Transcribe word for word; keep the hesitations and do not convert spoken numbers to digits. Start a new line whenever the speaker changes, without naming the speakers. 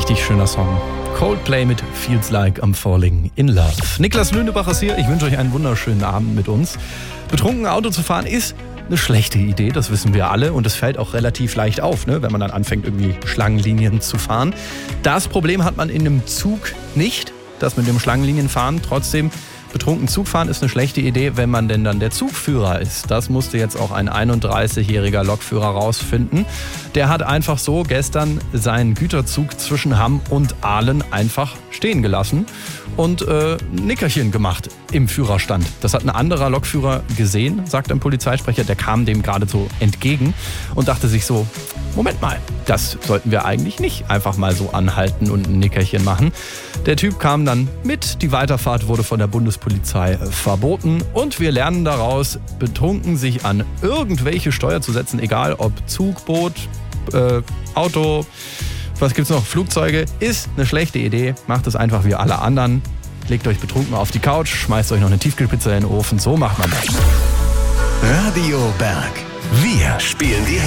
Richtig schöner Song. Coldplay mit Feels Like I'm Falling in Love. Niklas Lünebach ist hier. Ich wünsche euch einen wunderschönen Abend mit uns. Betrunken Auto zu fahren ist eine schlechte Idee, das wissen wir alle. Und es fällt auch relativ leicht auf, ne, wenn man dann anfängt, irgendwie Schlangenlinien zu fahren. Das Problem hat man in einem Zug nicht, das mit dem Schlangenlinienfahren. Trotzdem, betrunken Zug fahren ist eine schlechte Idee, wenn man denn dann der Zugführer ist. Das musste jetzt auch ein einunddreißigjähriger Lokführer rausfinden. Der hat einfach so gestern seinen Güterzug zwischen Hamm und Aalen einfach stehen gelassen und äh, ein Nickerchen gemacht im Führerstand. Das hat ein anderer Lokführer gesehen, sagt ein Polizeisprecher. Der kam dem gerade so entgegen und dachte sich so, Moment mal, das sollten wir eigentlich nicht einfach mal so anhalten und ein Nickerchen machen. Der Typ kam dann mit, die Weiterfahrt wurde von der Bundespolizei verboten und wir lernen daraus, betrunken sich an irgendwelche Steuer zu setzen, egal ob Zug, Boot, äh, Auto, was gibt's noch, Flugzeuge, ist eine schlechte Idee. Macht es einfach wie alle anderen. Legt euch betrunken auf die Couch, schmeißt euch noch eine Tiefkühlpizza in den Ofen, so macht man das.
Radio Berg. Wir spielen die